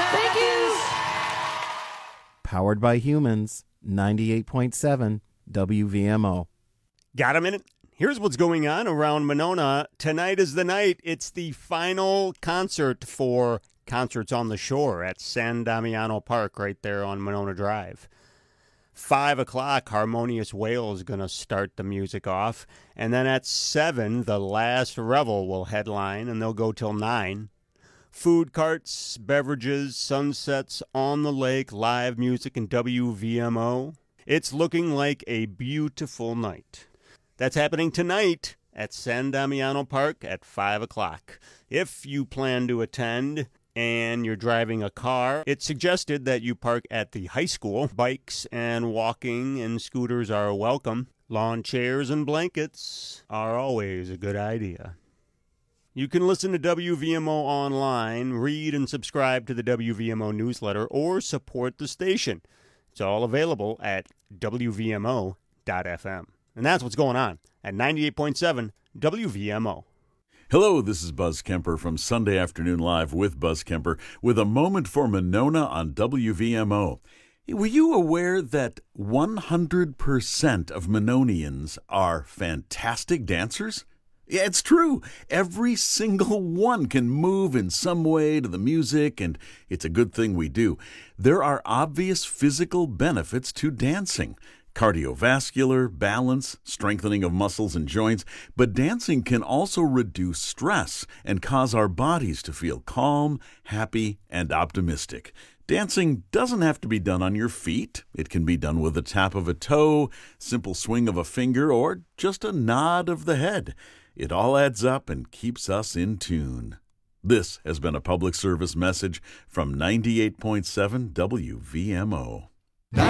Thank you. Powered by humans, 98.7 WVMO. Got a minute? Here's what's going on around Monona. Tonight is the night. It's the final concert for Concerts on the Shore at San Damiano Park right there on Monona Drive. 5 o'clock, Harmonious Whale is going to start the music off. And then at 7, the Last Revel will headline, and they'll go till 9. Food carts, beverages, sunsets on the lake, live music and WVMO. It's looking like a beautiful night. That's happening tonight at San Damiano Park at 5 o'clock. If you plan to attend and you're driving a car, it's suggested that you park at the high school. Bikes and walking and scooters are welcome. Lawn chairs and blankets are always a good idea. You can listen to WVMO online, read and subscribe to the WVMO newsletter, or support the station. It's all available at WVMO.fm. And that's what's going on at 98.7 WVMO. Hello, this is Buzz Kemper from Sunday Afternoon Live with Buzz Kemper with a moment for Monona on WVMO. Were you aware that 100% of Mononians are fantastic dancers? Yeah, it's true. Every single one can move in some way to the music, and it's a good thing we do. There are obvious physical benefits to dancing. Cardiovascular, balance, strengthening of muscles and joints, but dancing can also reduce stress and cause our bodies to feel calm, happy, and optimistic. Dancing doesn't have to be done on your feet. It can be done with a tap of a toe, simple swing of a finger, or just a nod of the head. It all adds up and keeps us in tune. This has been a public service message from 98.7 WVMO.